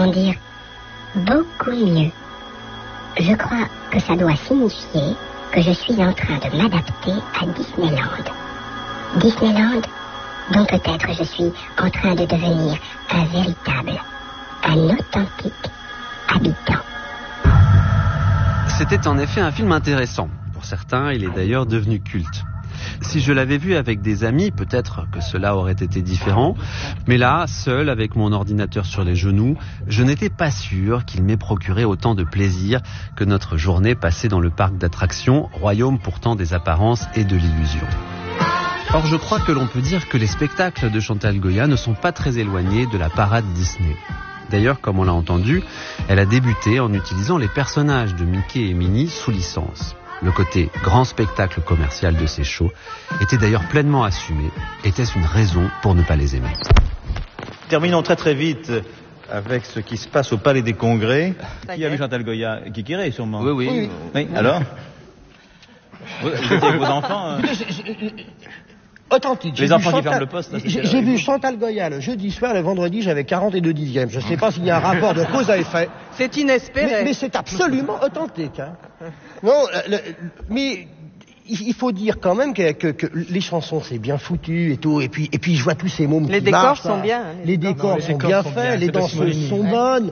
comment dire, beaucoup mieux. Je crois que ça doit signifier que je suis en train de m'adapter à Disneyland. Disneyland, dont peut-être je suis en train de devenir un véritable, un authentique habitant. C'était en effet un film intéressant. Pour certains, il est d'ailleurs devenu culte. Si je l'avais vu avec des amis, peut-être que cela aurait été différent. Mais là, seul, avec mon ordinateur sur les genoux, je n'étais pas sûr qu'il m'ait procuré autant de plaisir que notre journée passée dans le parc d'attractions, royaume pourtant des apparences et de l'illusion. Or, je crois que l'on peut dire que les spectacles de Chantal Goya ne sont pas très éloignés de la parade Disney. D'ailleurs, comme on l'a entendu, elle a débuté en utilisant les personnages de Mickey et Minnie sous licence. Le côté grand spectacle commercial de ces shows était d'ailleurs pleinement assumé. Était-ce une raison pour ne pas les aimer? Terminons très très vite avec ce qui se passe au Palais des Congrès. Qui a vu Chantal Goya? Kikiré, sûrement. Oui. Alors vous étiez avec vos enfants Authentique. Les enfants qui ferment le poste. J'ai vu Chantal Goya le jeudi soir, le vendredi j'avais 42 dixièmes. Je ne sais pas s'il y a un rapport de cause à effet. C'est inespéré. Mais c'est absolument authentique. Hein. Non, mais il faut dire quand même que les chansons c'est bien foutu et tout. Et puis je vois tous ces mômes qui marchent. Les décors sont bien. Les décors sont bien faits, les danseuses sont bonnes.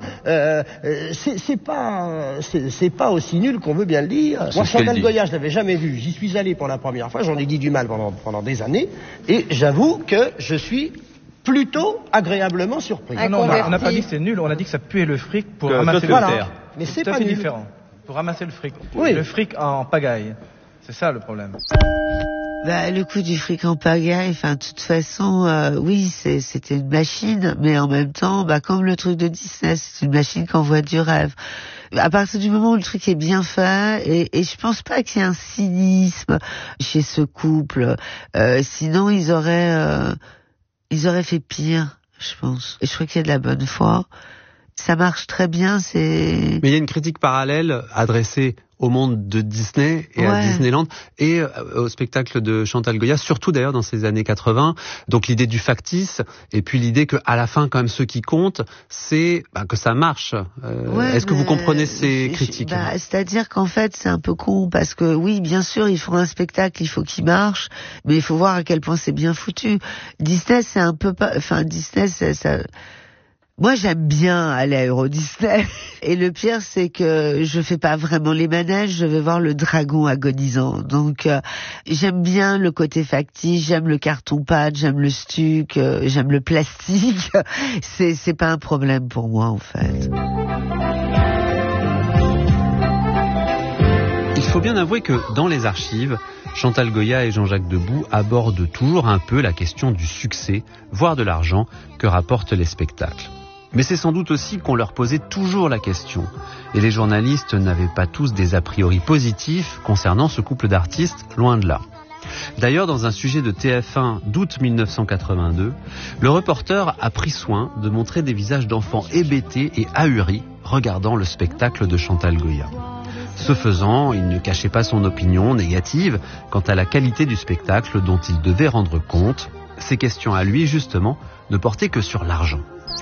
C'est pas aussi nul qu'on veut bien le dire. Moi, Chantal Goya, je l'avais jamais vu. J'y suis allé pour la première fois. J'en ai dit du mal pendant des années. Et j'avoue que je suis plutôt agréablement surpris. Non, on n'a pas dit que c'est nul. On a dit que ça puait le fric pour ramasser le terre. Mais c'est tout à pas fait nul. différent. Pour ramasser le fric. Oui. Le fric en pagaille. C'est ça le problème. Le coup du fric en pagaille, de toute façon, oui, c'était une machine, mais en même temps, comme le truc de Disney, c'est une machine qui envoie du rêve. À partir du moment où le truc est bien fait, et je pense pas qu'il y ait un cynisme chez ce couple, sinon ils auraient fait pire, je pense. Et je crois qu'il y a de la bonne foi. Ça marche très bien, Mais il y a une critique parallèle adressée au monde de Disney et à Disneyland et au spectacle de Chantal Goya, surtout d'ailleurs dans ces années 80. Donc l'idée du factice et puis l'idée que à la fin quand même ce qui compte c'est que ça marche. Est-ce que vous comprenez ces critiques? C'est-à-dire qu'en fait c'est un peu con parce que oui bien sûr ils font un spectacle, il faut qu'il marche, mais il faut voir à quel point c'est bien foutu. Disney c'est un peu Disney ça. Moi, j'aime bien aller à Euro Disney. Et le pire, c'est que je fais pas vraiment les manèges, je vais voir le dragon agonisant. Donc, j'aime bien le côté factice, j'aime le carton-pâte, j'aime le stuc, j'aime le plastique. C'est pas un problème pour moi, en fait. Il faut bien avouer que dans les archives, Chantal Goya et Jean-Jacques Debout abordent toujours un peu la question du succès, voire de l'argent, que rapportent les spectacles. Mais c'est sans doute aussi qu'on leur posait toujours la question. Et les journalistes n'avaient pas tous des a priori positifs concernant ce couple d'artistes, loin de là. D'ailleurs, dans un sujet de TF1 d'août 1982, le reporter a pris soin de montrer des visages d'enfants hébétés et ahuris regardant le spectacle de Chantal Goya. Ce faisant, il ne cachait pas son opinion négative quant à la qualité du spectacle dont il devait rendre compte. Ses questions à lui, justement, ne portaient que sur l'argent.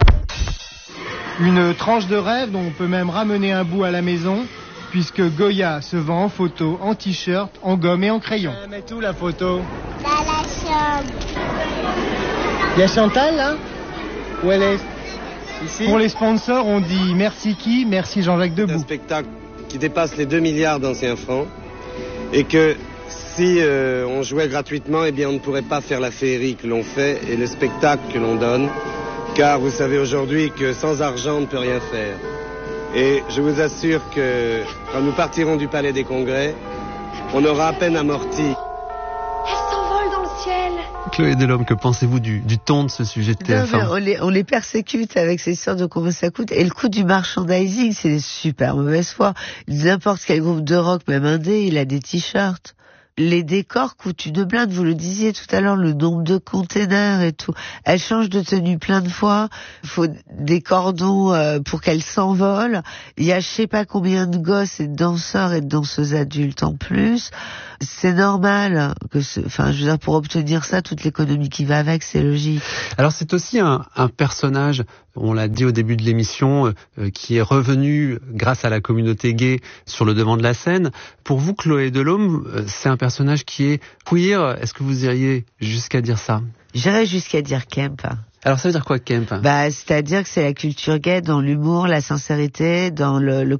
Une tranche de rêve dont on peut même ramener un bout à la maison, puisque Goya se vend en photo, en t-shirt, en gomme et en crayon. Mets où la photo? Dans la chambre. Il y a Chantal là? Où elle est? Ici? Pour les sponsors, on dit merci qui? Merci Jean-Jacques Debout. C'est un spectacle qui dépasse les 2 milliards d'anciens francs et que si on jouait gratuitement, eh bien on ne pourrait pas faire la féerie que l'on fait et le spectacle que l'on donne, car vous savez aujourd'hui que sans argent on ne peut rien faire. Et je vous assure que quand nous partirons du Palais des Congrès, on aura à peine amorti. Elle s'envole dans le ciel. Chloé Delhomme, que pensez-vous du ton de ce sujet de TF1? On les persécute avec ces histoires de combien ça coûte. Et le coût du merchandising, c'est des super mauvaises foi. N'importe quel groupe de rock, même indé, il a des t-shirts. les décors coûtent une blinde. Vous le disiez tout à l'heure, le nombre de containers et tout. Elle change de tenue plein de fois. Il faut des cordons pour qu'elle s'envole. Il y a je sais pas combien de gosses et de danseurs et de danseuses adultes en plus. C'est normal que je veux dire, pour obtenir ça, toute l'économie qui va avec, c'est logique. Alors c'est aussi un personnage, on l'a dit au début de l'émission, qui est revenu grâce à la communauté gay sur le devant de la scène. Pour vous, Chloé Delhomme, c'est un personnage qui est queer. Est-ce que vous iriez jusqu'à dire ça? J'irais jusqu'à dire Kemp. Alors ça veut dire quoi, Kemp? C'est-à-dire que c'est la culture gay dans l'humour, la sincérité, dans le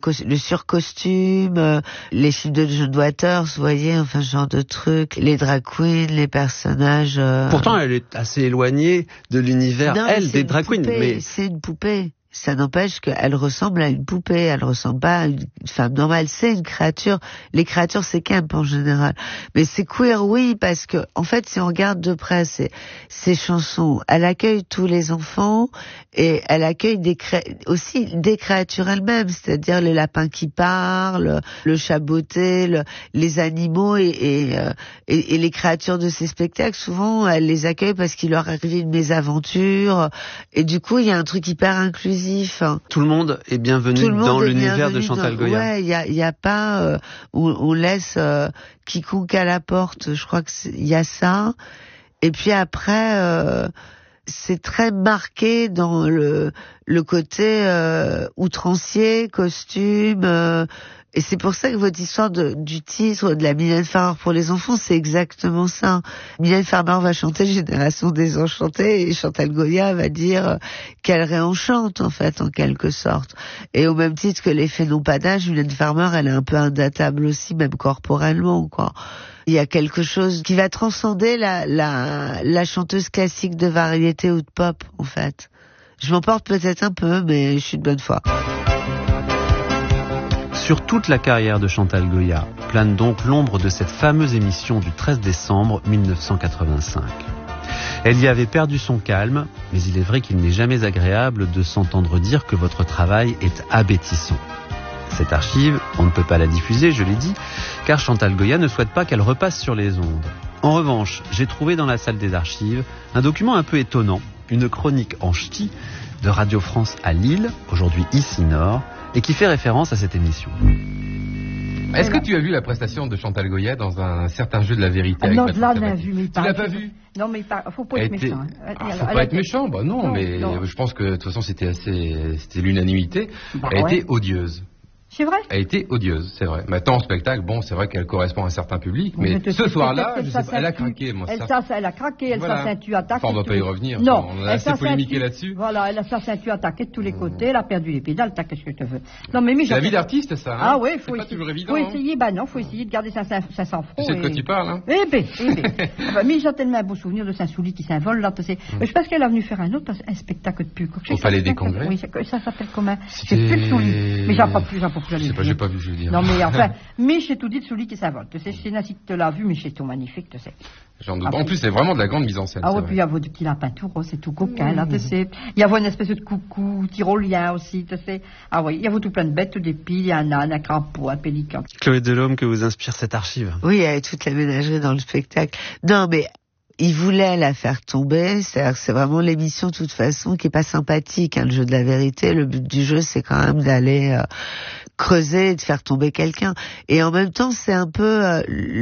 surcostume, les films de John Waters, vous voyez, enfin ce genre de trucs, les drag queens, les personnages. Pourtant, elle est assez éloignée de l'univers, des drag queens. Mais c'est une poupée. Ça n'empêche qu'elle ressemble à une poupée, elle ressemble pas à une femme normale, c'est une créature. Les créatures, c'est Kemp en général. Mais c'est queer, oui, parce que, en fait, si on regarde de près ces chansons, elle accueille tous les enfants et elle accueille aussi des créatures elles-mêmes, c'est-à-dire les lapins qui parlent, le chat botté, les animaux et les créatures de ces spectacles. Souvent, elle les accueille parce qu'il leur arrive une mésaventure et du coup, il y a un truc hyper inclusif. Tout le monde est bienvenu dans l'univers de Chantal Goya. Ouais, il y a pas on laisse quiconque à la porte. Je crois que il y a ça. Et puis après, c'est très marqué dans le côté outrancier, costume. Et c'est pour ça que votre histoire du titre de la Mylène Farmer pour les enfants, c'est exactement ça. Mylène Farmer va chanter Génération désenchantée et Chantal Goya va dire qu'elle réenchante, en fait, en quelque sorte. Et au même titre que les faits n'ont pas d'âge, Mylène Farmer, elle est un peu indatable aussi, même corporellement, quoi. Il y a quelque chose qui va transcender la chanteuse classique de variété ou de pop, en fait. Je m'emporte peut-être un peu, mais je suis de bonne foi. Sur toute la carrière de Chantal Goya plane donc l'ombre de cette fameuse émission du 13 décembre 1985. Elle y avait perdu son calme, mais il est vrai qu'il n'est jamais agréable de s'entendre dire que votre travail est abétissant. Cette archive, on ne peut pas la diffuser, je l'ai dit, car Chantal Goya ne souhaite pas qu'elle repasse sur les ondes. En revanche, j'ai trouvé dans la salle des archives un document un peu étonnant, une chronique en ch'ti de Radio France à Lille, aujourd'hui ici Nord, et qui fait référence à cette émission. Est-ce que tu as vu la prestation de Chantal Goya dans un certain jeu de la vérité avec Non, je l'ai vu, mais tu l'as pas vu? Non, mais faut pas être méchant. Faut pas être méchant, bah non, mais je pense que de toute façon c'était l'unanimité. Elle a été odieuse. C'est vrai? Elle a été odieuse, c'est vrai. Maintenant, en spectacle, bon, c'est vrai qu'elle correspond à un certain public, mais ce soir-là, je sais pas, elle a craqué. Moi, elle a craqué, elle sa ceinture attaquée. Enfin, on ne va pas y revenir. Non. On a assez polémiqué là-dessus. Voilà, elle a sa ceinture attaquée de tous les côtés, elle a perdu les pédales, qu'est-ce que je te veux. Non, mais c'est la vie d'artiste, ça. Ah oui, faut essayer. Toujours évident. Faut essayer, faut essayer de garder sa sang-froid. Tu sais de quoi tu parles, hein? Eh ben. Mais j'ai tellement un beau souvenir de Saint-Souli qui s'envole, là, tu sais. Je pense qu'elle est venue faire un spectacle de pub. Au Palais des Congrès. Oui, ça s'appelle comment? C'est plus Souli. Mais j'en peux plus aller. J'ai pas vu. Je veux dire. Non, mais enfin, mais j'ai tout dit de celui qui s'invole. Tu sais, je sais pas si tu l'as vu, mais c'est tout magnifique, tu sais. En plus, c'est vraiment de la grande mise en scène. Ah oui, puis il y a des petits lapins tout roses, c'est tout coquin, là, tu sais. Il y a une espèce de coucou tyrolien aussi, tu sais. Ah oui, il y a tout plein de bêtes, des piles, un âne, un crapaud, un pélican. Chloé Delhomme, que vous inspire cette archive? Oui, il y avait toute la ménagerie dans le spectacle. Non, mais il voulait la faire tomber, c'est-à-dire que c'est vraiment l'émission de toute façon qui est pas sympathique, hein, le jeu de la vérité. Le but du jeu, c'est quand même d'aller creuser et de faire tomber quelqu'un. Et en même temps, c'est un peu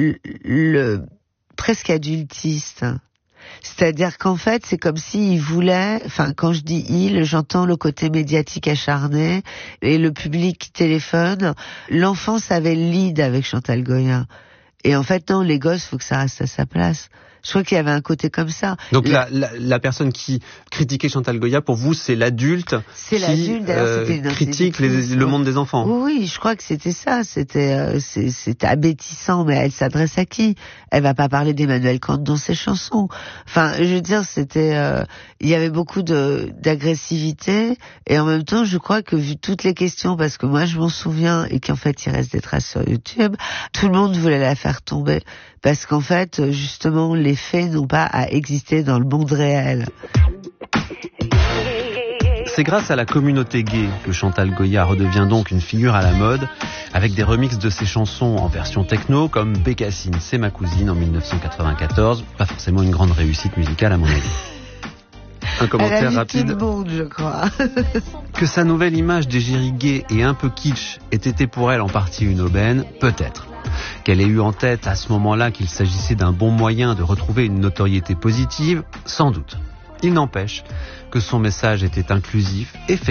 le presque adultiste. C'est-à-dire qu'en fait, c'est comme s'il voulait, enfin, quand je dis il, j'entends le côté médiatique acharné et le public qui téléphone. L'enfance avait le lead avec Chantal Goya. Et en fait, non, les gosses, faut que ça reste à sa place. Je crois qu'il y avait un côté comme ça. Donc la personne qui critiquait Chantal Goya, pour vous, c'est l'adulte qui critique le monde des enfants. Oui, je crois que c'était ça. C'était abétissant, mais elle s'adresse à qui? Elle va pas parler d'Emmanuel Kant dans ses chansons. Enfin, je veux dire, il y avait beaucoup d'agressivité, et en même temps, je crois que vu toutes les questions, parce que moi je m'en souviens, et qu'en fait il reste des traces sur YouTube, tout le monde voulait la faire tomber. Parce qu'en fait, justement, les faits n'ont pas à exister dans le monde réel. C'est grâce à la communauté gay que Chantal Goya redevient donc une figure à la mode, avec des remixes de ses chansons en version techno, comme Bécassine, c'est ma cousine en 1994. Pas forcément une grande réussite musicale à mon avis. Un commentaire rapide. Tout le monde, je crois. Que sa nouvelle image d'égérie gay et un peu kitsch ait été pour elle en partie une aubaine, peut-être. Qu'elle ait eu en tête à ce moment-là qu'il s'agissait d'un bon moyen de retrouver une notoriété positive, sans doute. Il n'empêche que son message était inclusif et féministe.